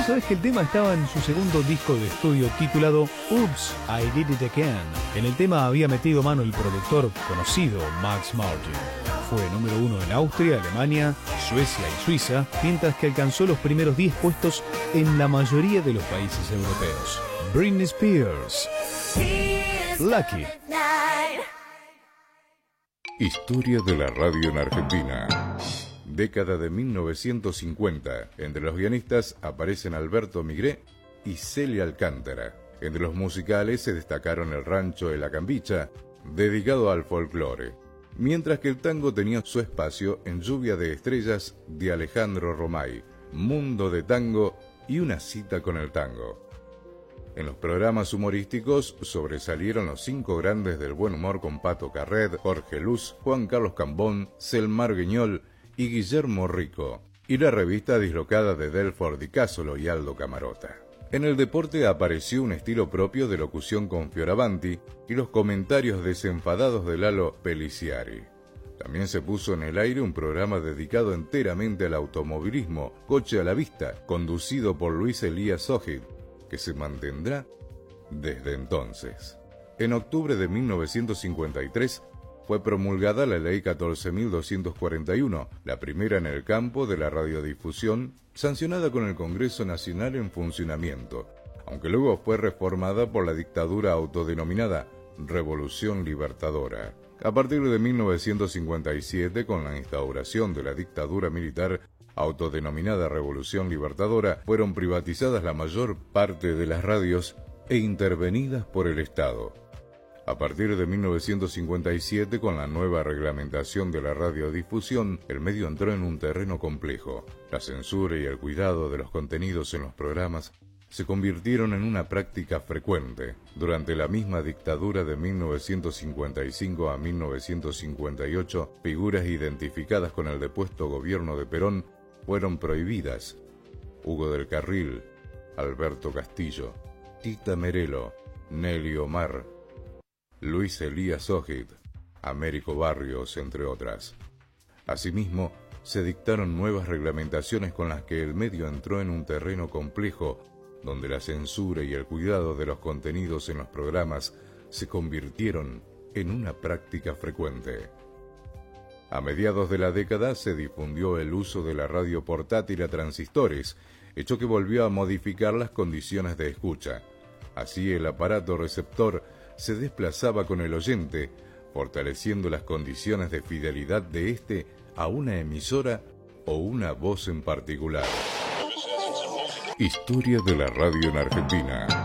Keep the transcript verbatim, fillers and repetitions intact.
sabés que el tema estaba en su segundo disco de estudio titulado Oops, I Did It Again. En el tema había metido mano el productor conocido Max Martin. Fue número uno en Austria, Alemania, Suecia y Suiza, mientras que alcanzó los primeros diez puestos en la mayoría de los países europeos. Britney Spears, Lucky. Historia de la radio en Argentina. Década de mil novecientos cincuenta. Entre los guionistas aparecen Alberto Migré y Celia Alcántara. Entre los musicales se destacaron El Rancho de la Cambicha, dedicado al folclore, mientras que el tango tenía su espacio en Lluvia de Estrellas de Alejandro Romay, Mundo de Tango y Una Cita con el Tango. En los programas humorísticos sobresalieron los cinco grandes del buen humor con Pato Carret, Jorge Luz, Juan Carlos Cambón, Selmar Guiñol y Guillermo Rico, y la revista dislocada de Delford Di Cásolo y Aldo Camarota. En el deporte apareció un estilo propio de locución con Fioravanti y los comentarios desenfadados de Lalo Peliciari. También se puso en el aire un programa dedicado enteramente al automovilismo, Coche a la Vista, conducido por Luis Elías Ojid, que se mantendrá desde entonces. En octubre de mil novecientos cincuenta y tres fue promulgada la Ley catorce mil doscientos cuarenta y uno, la primera en el campo de la radiodifusión, sancionada con el Congreso Nacional en funcionamiento, aunque luego fue reformada por la dictadura autodenominada Revolución Libertadora. A partir de mil novecientos cincuenta y siete, con la instauración de la dictadura militar autodenominada Revolución Libertadora, fueron privatizadas la mayor parte de las radios e intervenidas por el Estado. A partir de mil novecientos cincuenta y siete, con la nueva reglamentación de la radiodifusión, el medio entró en un terreno complejo. La censura y el cuidado de los contenidos en los programas se convirtieron en una práctica frecuente. Durante la misma dictadura de mil novecientos cincuenta y cinco a mil novecientos cincuenta y ocho, figuras identificadas con el depuesto gobierno de Perón fueron prohibidas. Hugo del Carril, Alberto Castillo, Tita Merelo, Nelly Omar, Luis Elías Ojid, Américo Barrios, entre otras. Asimismo, se dictaron nuevas reglamentaciones con las que el medio entró en un terreno complejo, donde la censura y el cuidado de los contenidos en los programas se convirtieron en una práctica frecuente. A mediados de la década se difundió el uso de la radio portátil a transistores, hecho que volvió a modificar las condiciones de escucha. Así el aparato receptor se desplazaba con el oyente, fortaleciendo las condiciones de fidelidad de éste a una emisora o una voz en particular. Historia de la radio en Argentina.